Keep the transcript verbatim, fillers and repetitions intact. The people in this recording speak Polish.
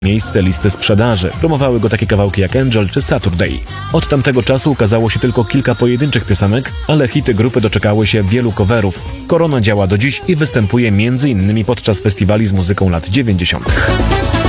miejsce listy sprzedaży. Promowały go takie kawałki jak Angel czy Saturday. Od tamtego czasu ukazało się tylko kilka pojedynczych piosenek, ale hity grupy doczekały się wielu coverów. Korona działa do dziś i występuje między innymi podczas festiwali z muzyką lat dziewięćdziesiątych.